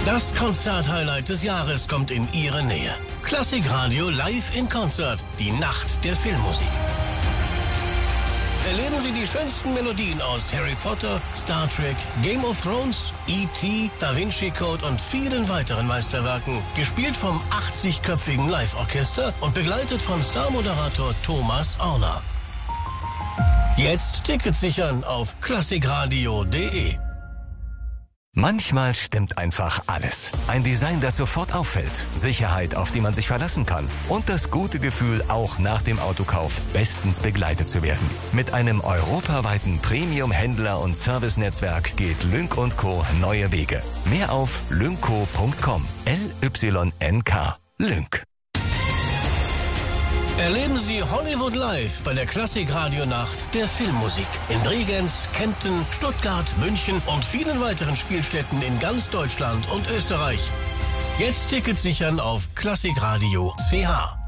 Das Konzert-Highlight des Jahres kommt in Ihre Nähe. Klassikradio live in Konzert. Die Nacht der Filmmusik. Erleben Sie die schönsten Melodien aus Harry Potter, Star Trek, Game of Thrones, E.T., Da Vinci Code und vielen weiteren Meisterwerken. Gespielt vom 80-köpfigen Live-Orchester und begleitet von Star-Moderator Thomas Orner. Jetzt Tickets sichern auf klassikradio.de. Manchmal stimmt einfach alles. Ein Design, das sofort auffällt. Sicherheit, auf die man sich verlassen kann. Und das gute Gefühl, auch nach dem Autokauf bestens begleitet zu werden. Mit einem europaweiten Premium-Händler- und Servicenetzwerk geht Lynk & Co. neue Wege. Mehr auf lynco.com. LYNK. Lynk. Erleben Sie Hollywood live bei der Klassikradio-Nacht der Filmmusik. In Bregenz, Kempten, Stuttgart, München und vielen weiteren Spielstätten in ganz Deutschland und Österreich. Jetzt Tickets sichern auf klassikradio.ch.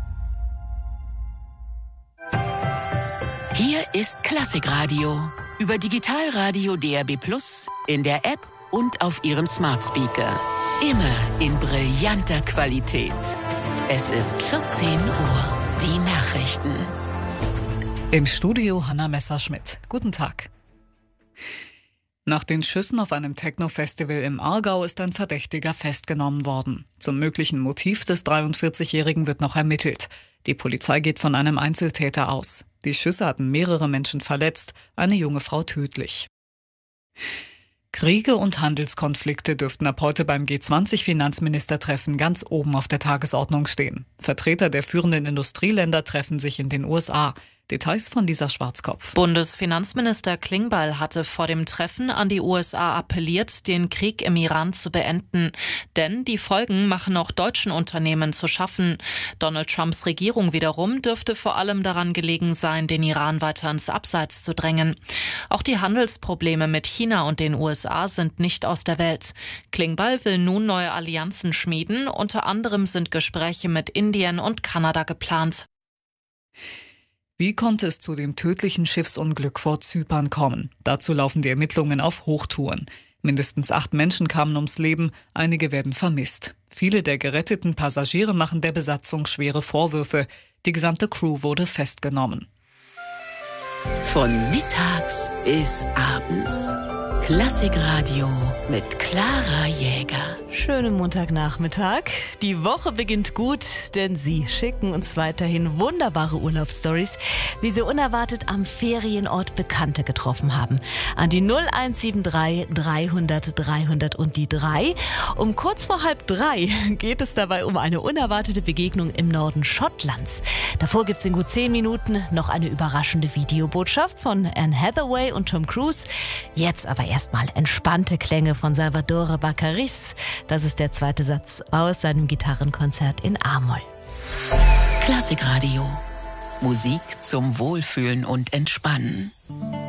Hier ist Klassikradio. Über Digitalradio DAB+, in der App und auf Ihrem Smart Speaker. Immer in brillanter Qualität. Es ist 14 Uhr. Die Nachrichten. Im Studio Hanna Messerschmidt. Guten Tag. Nach den Schüssen auf einem Techno-Festival im Aargau ist ein Verdächtiger festgenommen worden. Zum möglichen Motiv des 43-Jährigen wird noch ermittelt. Die Polizei geht von einem Einzeltäter aus. Die Schüsse hatten mehrere Menschen verletzt, eine junge Frau tödlich. Kriege und Handelskonflikte dürften ab heute beim G20-Finanzministertreffen ganz oben auf der Tagesordnung stehen. Vertreter der führenden Industrieländer treffen sich in den USA. Details von Lisa Schwarzkopf. Bundesfinanzminister Klingbeil hatte vor dem Treffen an die USA appelliert, den Krieg im Iran zu beenden. Denn die Folgen machen auch deutschen Unternehmen zu schaffen. Donald Trumps Regierung wiederum dürfte vor allem daran gelegen sein, den Iran weiter ins Abseits zu drängen. Auch die Handelsprobleme mit China und den USA sind nicht aus der Welt. Klingbeil will nun neue Allianzen schmieden. Unter anderem sind Gespräche mit Indien und Kanada geplant. Wie konnte es zu dem tödlichen Schiffsunglück vor Zypern kommen? Dazu laufen die Ermittlungen auf Hochtouren. Mindestens 8 Menschen kamen ums Leben, einige werden vermisst. Viele der geretteten Passagiere machen der Besatzung schwere Vorwürfe. Die gesamte Crew wurde festgenommen. Von mittags bis abends. Klassikradio mit Clara Jäger. Schönen Montagnachmittag. Die Woche beginnt gut, denn Sie schicken uns weiterhin wunderbare Urlaubsstories, wie Sie unerwartet am Ferienort Bekannte getroffen haben. An die 0173 300 300 und die 3. Um kurz vor 2:30 geht es dabei um eine unerwartete Begegnung im Norden Schottlands. Davor gibt es in gut 10 Minuten noch eine überraschende Videobotschaft von Anne Hathaway und Tom Cruise. Jetzt aber erstmal entspannte Klänge von Salvatore Baccaris. Das ist der zweite Satz aus seinem Gitarrenkonzert in A-Moll. Klassikradio. Musik zum Wohlfühlen und Entspannen.